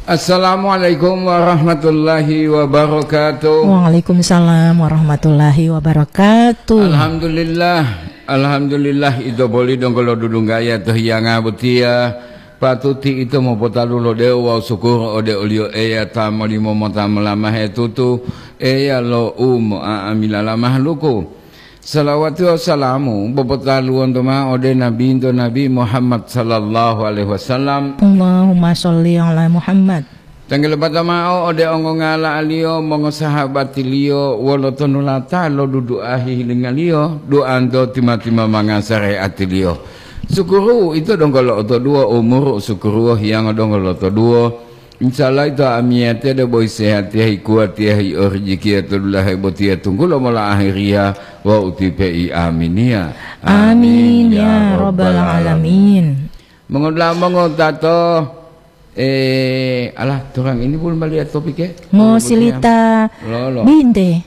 Assalamualaikum warahmatullahi wabarakatuh. Waalaikumsalam warahmatullahi wabarakatuh. Alhamdulillah itu boleh dong kalau dudung gaya tuh yang abutia patuti itu mau potalu lo dewa syukur ode olio eya tamali mo tamalama hetutu eya lo amila lamah luku. Salawatu wassalamu bopotalu ontoma ode nabi into Nabi Muhammad sallallahu alaihi wasallam. Allahumma sholli ala Muhammad. Tanggal pertama ode ongo ngala alio mongo sahabat liyo waloton ulata lo dudu ahi dengan liyo doanto tima-tima mangasare atilio. Syukuru itu dong kalau oto dua umur syukuru yang dong kalau oto dua. Insyaallah itu amiate ada boy sehat ya kuat ya rezeki itu lah botia tunggu lo malah akhiria wa utipi aminia. Amin ya rabbal alamin. Mengotato alah turang ini belum melihat topiknya. Ngosilita binte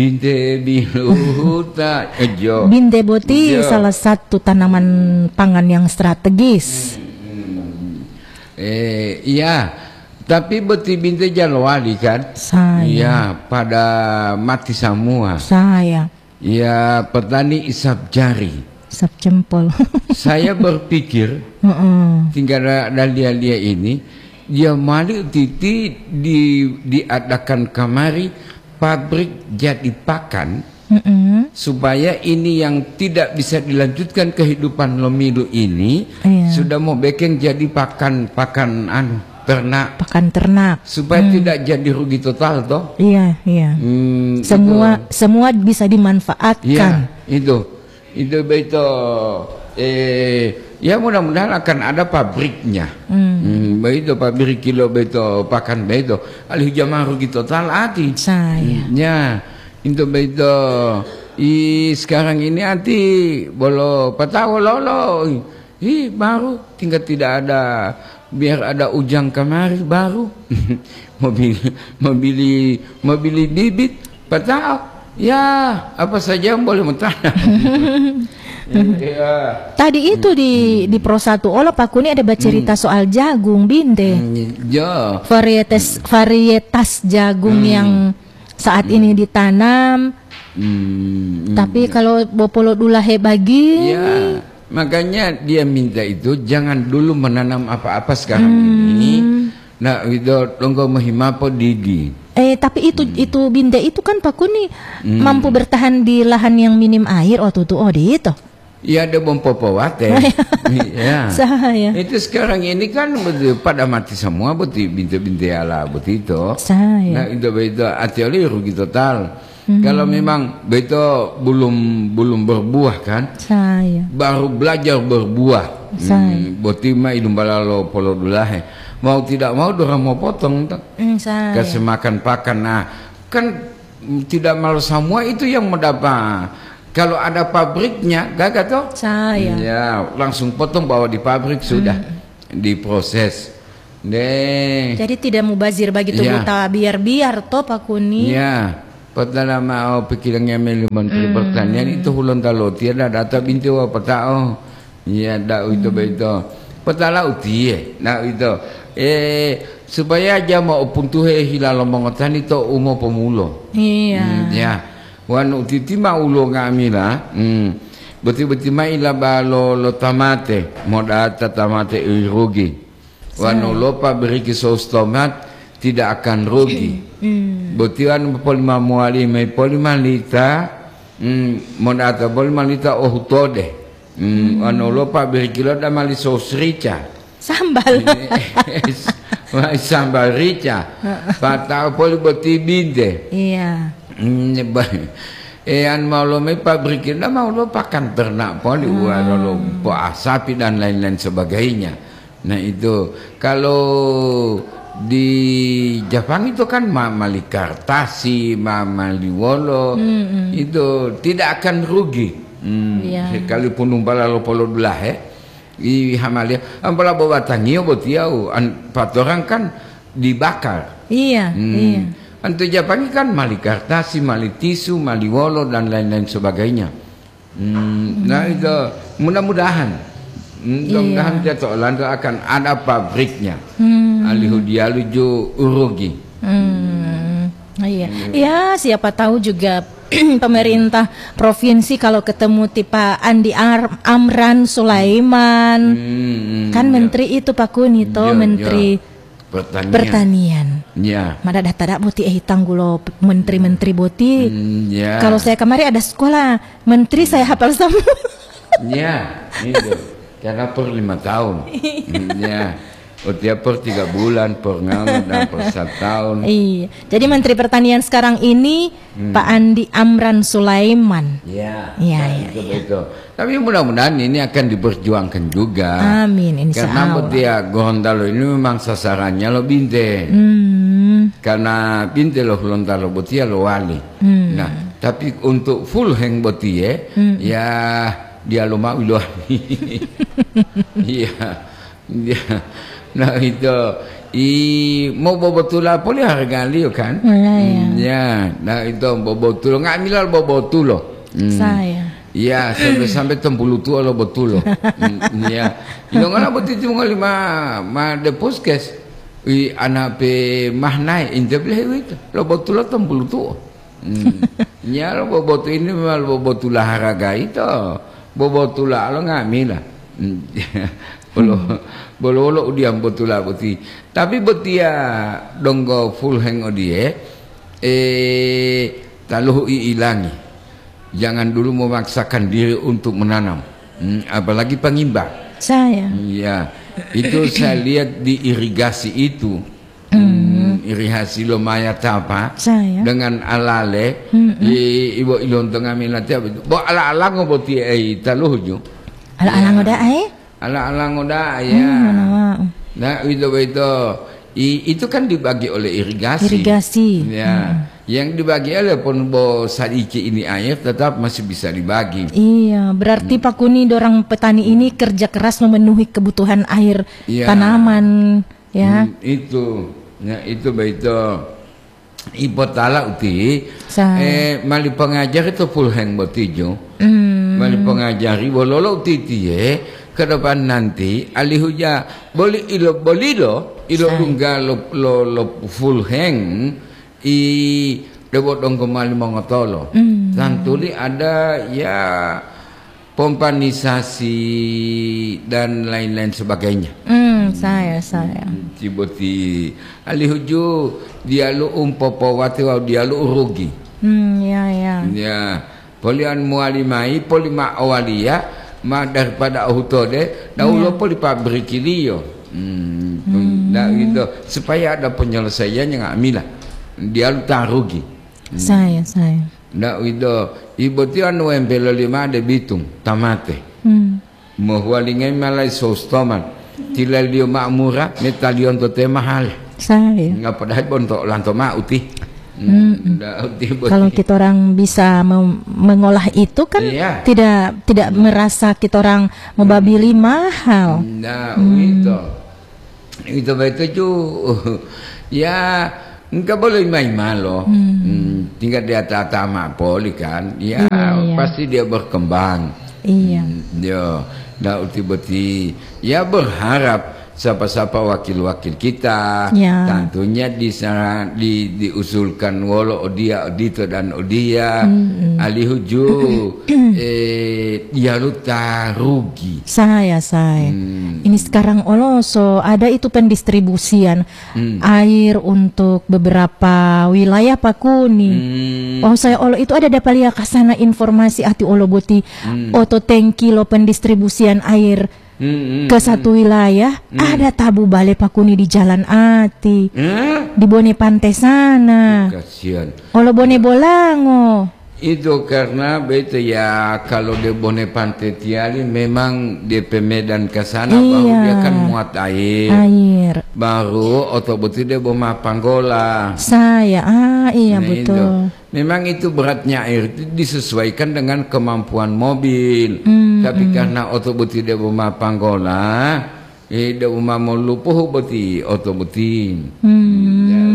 biluhuta ejo. Binte boti salah satu tanaman pangan yang strategis. Iya. Tapi beti binte jalwali kan? Saya. Iya, pada mati semua. Saya. Ya, petani isap jari. Isap jempol. Saya berpikir, tinggal dalia ini, dia malik titi diadakan kemari pabrik jadi pakan, supaya ini yang tidak bisa dilanjutkan kehidupan lomilu ini, sudah mau bikin jadi pakan ternak, pakan ternak supaya tidak jadi rugi total toh. Iya. Semua bisa dimanfaatkan. Iya, itu ya mudah-mudahan akan ada pabriknya. Begitu pabrik kilo beto pakan beto alih jamaah rugi total ati saya. Ya itu beto sekarang ini ati bolo patao lolo baru tinggal tidak ada biar ada ujang kemari baru membeli bibit patao ya apa saja yang boleh mentanam. Tadi itu di Pro 1 Olah Pak Kuni ada bercerita soal jagung binte. Varietas jagung yang saat ini ditanam. Tapi kalau bopolo dulahe bagi makanya dia minta itu jangan dulu menanam apa-apa sekarang ini. Nah itu tunggu menghimapo digi. Tapi itu binde itu kan Pak Kuni mampu bertahan di lahan yang minim air waktu itu itu. Ya ada bompopowate. Ya. Saya. Itu sekarang ini kan pada mati semua betul binte-binte ala betul itu. Saya. Nah itu atioli rugi total. Kalau memang beto belum berbuah kan, saya baru belajar berbuah. Botima idum balalo polo dulahe. Mau tidak mau dorang mau potong kasih makan pakan. Nah kan tidak malu semua itu yang mendapat. Kalau ada pabriknya gagak toh? Saya. Ya langsung potong bawa di pabrik sudah diproses. Jadi tidak mubazir bagi tubuh biar toh Pak Kuni. Ya. Pertama mau pikirannya meliman pertanian itu hulun talo tiada data bintu apa tao. Ya dak itu beto. Pertama utie. Nah itu supaya aja mau puntuhe hilal mongotan itu umur pemulo. Iya. Ya. Wan utiti ma ulo ngamila. Beti-beti ma ila balo lo tamate. Modata tamate rugi. Wan lupa beri kisos tomat tidak akan rugi. Botiwan polima muali mai polima lita monata polima lita ohutode anu lupa berkilo da mali sos rica sambal sambal rica patau poli boti binte iya an mau lo mai pabrikin da mau lo pakan ternak poli lo sapi dan lain-lain sebagainya. Nah itu kalau di Jepang itu kan malikartasi, maliwolo itu tidak akan rugi. Sekalipun umpala lo polo belah hamalia ampala bawa tangio botiau patorang kan dibakar. Iya. Antu Jepang kan malikartasi, malitisu, maliwolo dan lain-lain sebagainya. Nah itu mudah-mudahan Mudah-mudahan dia Orlando akan ada pabriknya. Alihu dia luju urugi. Iya. Ya, siapa tahu juga pemerintah provinsi kalau ketemu tipe Andi Amran Sulaiman. Kan menteri itu Pak Kunito, menteri Pertanian. Ya. Mada data boti tanggulo menteri-menteri boti. Ya. Kalau saya kemarin ada sekolah menteri saya hafal semua. Ya, itu. Karena per 5 tahun. Ya. Tiap per 3 bulan, per ngawut dan per 1 tahun. Iya. Jadi Menteri Pertanian sekarang ini Pak Andi Amran Sulaiman. Ya. Iya. Betul. Tapi mudah-mudahan ini akan diperjuangkan juga. Amin. Insya Karena Allah. dia Gorontalo ini memang sasarannya lo binte. Karena binte lo Gorontalo botia lo wali. Nah, tapi untuk full hang botie, ya dia lo mau lo. Iya. Dia. Nah itu mau bobotulah boleh harga liu kan? Ya, nah itu bobotulo nggak milal bobotulo. Saya. Ya sampai tembulu tua lo botulo. Ya, yang mana botu itu ma de puskes. Anak pe mahnai injeblah itu lo botulo tembulu tua. Ya lo bobotu ini mal bobotulah harga itu. Bobotulah lo nggak milah. Bolo udiam botula boti. Tapi botia donggo full hang odie taluh ilangi. Jangan dulu memaksakan diri untuk menanam. Apalagi pengimbang. Saya. Iya. Itu saya lihat di irigasi itu. Irigasi lo maya tapa dengan alale ibu ilon tengah minatnya bo ala ngoboti taluh ju. Ala ngoda Ala ngoda ya. Nah itu kan dibagi oleh irigasi. Ya. Yang dibagi oleh pun bo sadiki ini air tetap masih bisa dibagi. Iya, berarti Pak Kuni dorang petani ini kerja keras memenuhi kebutuhan air tanaman ya. Itu. Ya itu ibu tala uti. Mali pengajar itu full hang botijo. Mali pengajari bololo uti tie. Ke depan nanti alihuja boleh ilo tunggal lo full hang debot dong kembali mengotolo. Tantuli ada ya pompanisasi dan lain-lain sebagainya. Saya. Ciboti alihuju dia lu umpopowati wa dia lu rugi. Ya. Ya, polian mualimai polima awalia daripada ahutode daulo poli pabrik ilio. Gitu supaya ada penyelesaiannya nggak milah dia lu rugi. Saya. Nah itu ibu tu anu embelo 5 de bitung tamate. Mohwalingai malai sos tomat tilal dia makmura metalion to mahal. Saya. Ngapa dah bontok lanto mauti. Kalau kita orang bisa mengolah itu kan tidak merasa kita orang membabili mahal. Nah itu ya enggak boleh main malo. Tinggal di atas tamak poli kan. Ya pasti dia berkembang. Iya. Nah uti-uti ya berharap siapa-siapa wakil-wakil kita tentunya diusulkan wolo odia odito dan odia alihuju dia luta rugi saya ini sekarang so ada itu pendistribusian air untuk beberapa wilayah Pak Kuni. Saya itu ada dapat lihat kasana informasi ati boti oto tangki lo pendistribusian air ke satu wilayah ada tabu bale Pak Kuni di Jalan Ati di Bone Pantai sana. Kasihan. Bone Bolango. Itu karena bete ya kalau di Bone Pantai Tiali memang DP Medan ke sana baru dia kan muat air. Baru otoboti dia Boma Panggola. Saya betul. Memang itu beratnya air itu disesuaikan dengan kemampuan mobil. Tapi karena otoboti dia Boma Panggola, dia Boma Molupuh boti otoboti.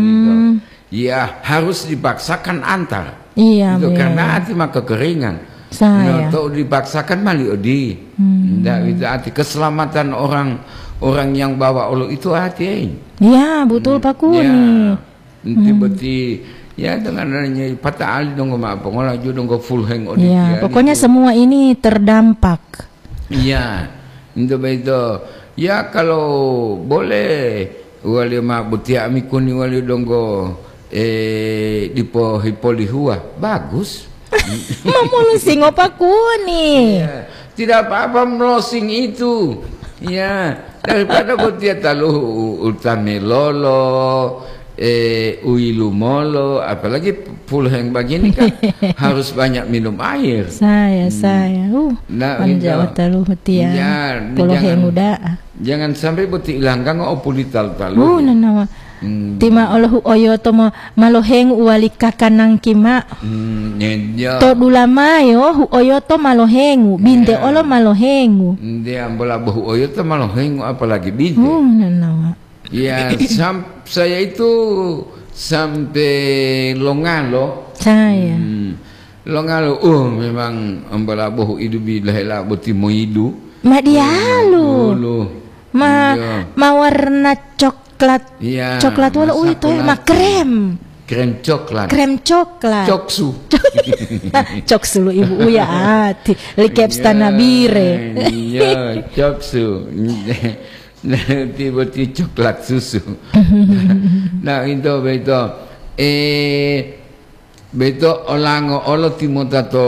Ya harus dipaksakan antar. Iya. Itu karena hati mah kekeringan. Saya. Atau dipaksakan mali odi. Ndak itu arti keselamatan orang yang bawa olo itu hati. Ya, betul Pak Kuni. Berarti ya dengan adanya patah ali dong apa ngolaju dong full hang odi. Ya, pokoknya semua ini terdampak. Iya. Itu ya kalau boleh wali mak butia amikuni wali donggo dipo hipolihua bagus. Memulusing Pak Kuni. Ya, tidak apa-apa melosing itu. Ya, daripada butia talu utame lolo uilu molo, apalagi full hang begini kan harus banyak minum air. Saya Nah, talu hutia. Ya, Pulau hang udah. Jangan sampai buti ilangkan opulital talu. Nanawa. Tima olohu oyo to maloheng uwali kakanang kima. Ya. To dulama yo hu oyo to malohengu binde olo malohengu. Dia ambola bahu oyo to malohengu apalagi binte. Nanawa. Ya, saya itu sampai Longalo. Saya. Longalo, memang ambola bahu idu bilah buti mo idu. Madialu. Ma warna coklat. Ya, coklat wala itu mah krem. Krem coklat. Krem coklat. Coksu. Coksu lu ibu uya ati. Likep stanabire. Iya, coksu. Tiba-tiba coklat susu. Nah itu beto olango olo timotato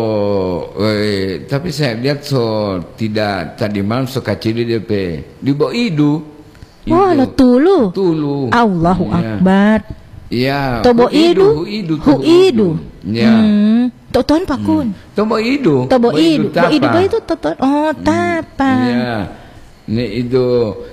tapi saya lihat tidak tadi malam kacil DP di bawah idu. Wah, lo tulu. Allahu Akbar. Ya. Tobo idu. Hu idu. Ya. Toton Pakun. Tobo idu. Tobo idu. Idu itu toton. Oh, tapa. Ya. Ini itu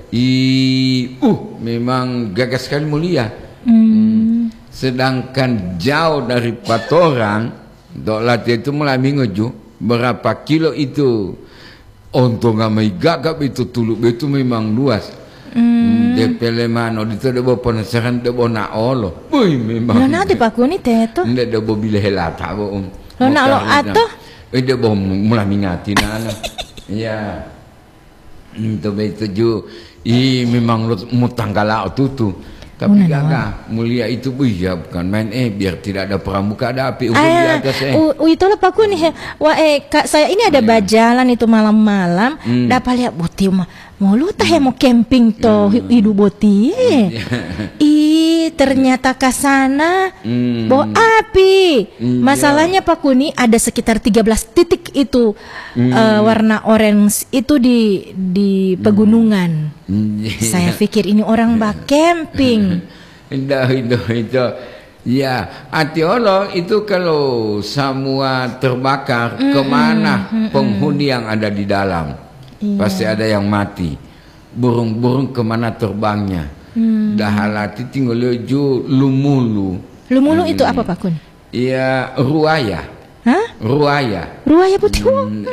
memang gagah sekali mulia. Sedangkan jauh dari patoran dolat itu mulai minggu berapa kilo itu untuk ngamai gagap itu tuluk itu memang luas. DP lemano itu ada penasaran ada nak olo. Memang. Lo nanti Pak Kuni teto. Ndak ada bila helata bo. Lo nak lo ato? Dia bom mulai mingati nana. Ya. Itu ju memang mutanggalau tutu tapi gagah mulia itu ya bukan main biar tidak ada pramuka ada api unggun di atas itulah Pak Kuni kak saya ini ada bajalan itu malam-malam dapat lihat boti mau lu tah mau camping toh hidup boti ternyata kasana bawa api masalahnya Pak Kuni ada sekitar 13 titik itu warna orange itu di pegunungan. Saya pikir ini orang bak camping. Itu ya hati Allah itu kalau semua terbakar kemana penghuni yang ada di dalam pasti ada yang mati. Burung-burung kemana terbangnya. Dahalati tinggal leju lumulu. Lumulu itu apa Pak Kun? Iya ruaya. Hah? Ruaya. Ruaya putih.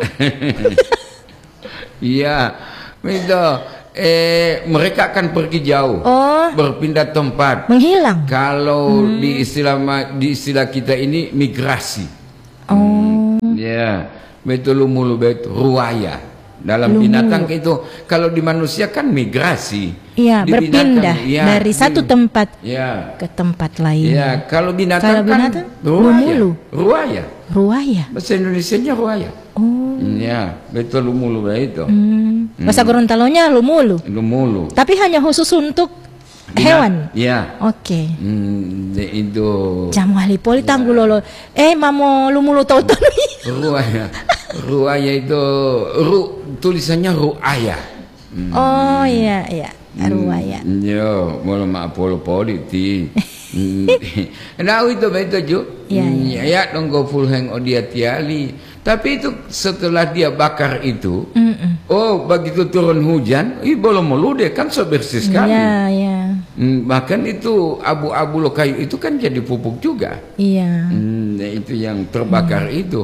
Iya, itu mereka akan pergi jauh, berpindah tempat, menghilang. Kalau di istilah kita ini migrasi. Ya, betul mulu betul ruaya. Dalam binatang itu, kalau di manusia kan migrasi. Iya, berpindah dari satu tempat ke tempat lain. Iya, kalau binatang kan ruaya. Ruaya. Bahasa Indonesianya ruaya. Ya, betul lumulu itu. Bahasa Gorontalonya lumulu. Lumulu. Tapi hanya khusus untuk hewan. Iya. Oke. Itu. Jamu ahli poli tanggulolo. Mamo lumulu tauton. Ruaya. Ruaya itu tulisannya ruaya. Oh iya. Ruaya. Yo, mau maaf poli ti. Nah itu betul juga. Ya dong go full hang dia tiali. Tapi itu setelah dia bakar itu, begitu turun hujan, belum melude kan so bersih sekali. Iya. Bahkan itu abu-abu lo kayu itu kan jadi pupuk juga. Iya. Itu yang terbakar itu.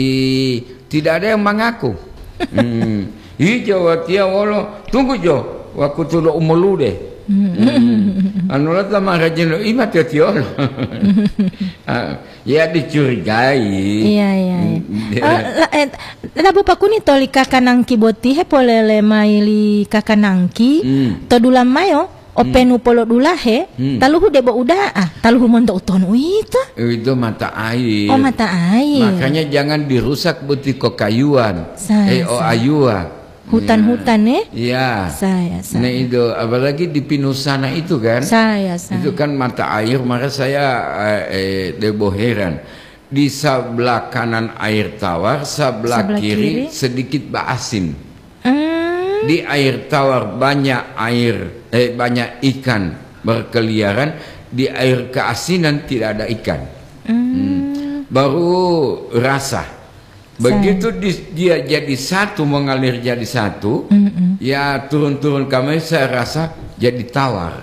Tidak ada yang mengaku. Jawa Tia Wolo, tunggu Jo. Waku tulo umulu deh. Anu lah sama rajin imat ya tiolo. Ya dicurigai. Iya. Labu paku ni toli kakanangki boti he polele maili kakanangki. Todulam mayo openu polo dulahe. Taluhu debo udah taluhu monto uton uita. Itu mata air. Oh mata air. Makanya jangan dirusak beti kokayuan. Ayua. Hutan-hutan Iya. Saya. Nah itu apalagi di Pinusana itu kan. Saya. Itu kan mata air, maka saya debo heran. Di sebelah kanan air tawar, sebelah kiri sedikit baasin. Di air tawar banyak banyak ikan berkeliaran, di air keasinan tidak ada ikan. Baru rasa. Begitu dia jadi satu, mengalir jadi satu, ya turun-turun kami saya rasa jadi tawar.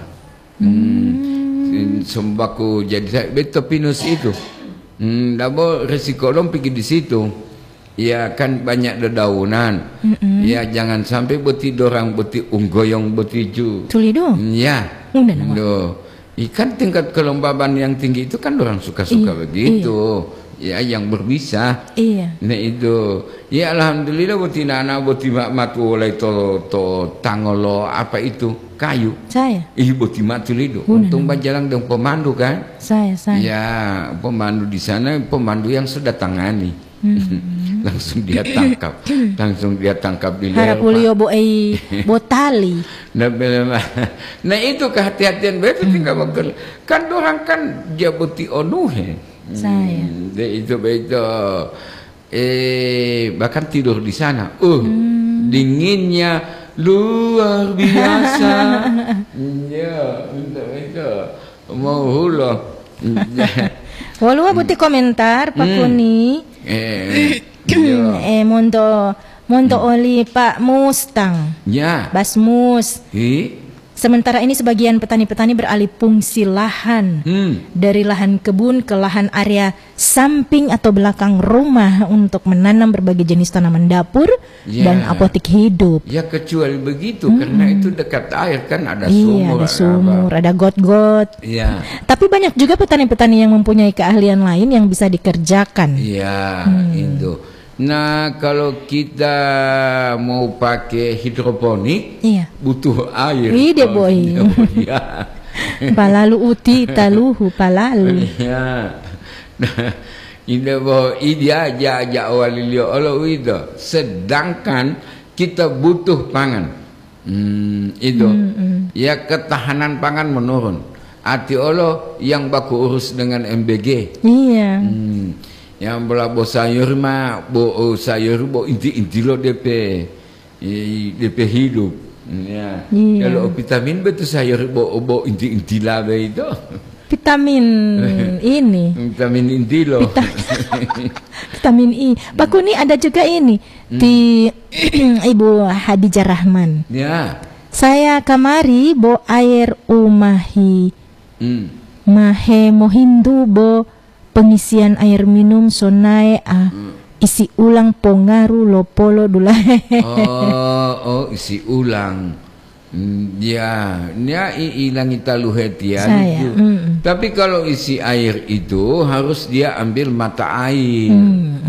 Sembako jadi betul pinus itu. Dabo resiko dong pergi di situ. Ya kan banyak dedaunan. Ya jangan sampai beti dorang beti unggoyong beti ju. Tulido. Ya. Ikan tingkat kelembaban yang tinggi itu kan orang suka-suka begitu. Ya yang berbisa. Iya. Nah itu. Ya alhamdulillah boti nana boti matu oleh to tangolo apa itu kayu. Saya. Boti matu lido. Untung bajalang dengan pemandu kan. Saya. Ya pemandu di sana pemandu yang sudah tangani. Langsung dia tangkap di leher. Harap ulio botali. Nah itu kehati-hatian betul tinggal makan. Kan orang kan dia boti onuhe. Saya. Itu bahkan tidur di sana. Dinginnya luar biasa. Ya, itu mau hula. Walau buti komentar Pak Kuni. Monto oli Pak Mustang. Ya. Basmus. Sementara ini sebagian petani-petani beralih fungsi lahan dari lahan kebun ke lahan area samping atau belakang rumah untuk menanam berbagai jenis tanaman dapur dan apotik hidup. Ya kecuali begitu karena itu dekat air kan ada sumur. Ada sumur, ada got-got. Ya. Tapi banyak juga petani-petani yang mempunyai keahlian lain yang bisa dikerjakan. Iya, itu. Nah kalau kita mau pakai hidroponik, butuh air. Ide boy. Palalu uti taluhu palalu. Ya. Nah, ide boy ide aja walilio olo itu. Sedangkan kita butuh pangan. Itu. Ya ketahanan pangan menurun. Ati olo yang baku urus dengan MBG. Iya. Yang belabo sayur mah sayur inti lo DP hidup ya. Kalau vitamin betul sayur inti lah itu vitamin ini vitamin inti lo vitamin I. Pak Kuni ada juga ini di Ibu Hadijah Rahman ya. Saya kamari bo air umahi mahe mohindu bo pengisian air minum sonai isi ulang pongaru lopolo dulahe. Isi ulang. Ya ilang italuhetian itu. Tapi kalau isi air itu harus dia ambil mata air.